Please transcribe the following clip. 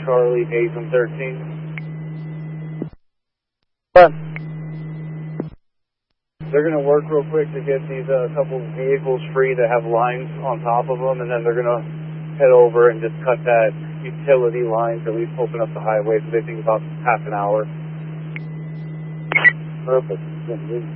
Charlie, Basin 13. But They're going to work real quick to get these couple vehicles free that have lines on top of them, and then they're going to head over and just cut that utility line to at least open up the highway. So they think about half an hour. perfect.